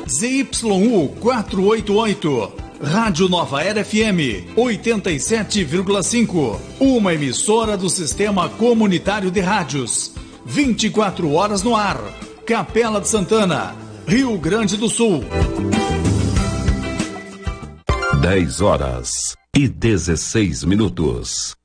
ZYU 488. Rádio Nova Era FM 87,5. Uma emissora do Sistema Comunitário de Rádios. 24 horas no ar. Capela de Santana, Rio Grande do Sul. 10 horas e 16 minutos.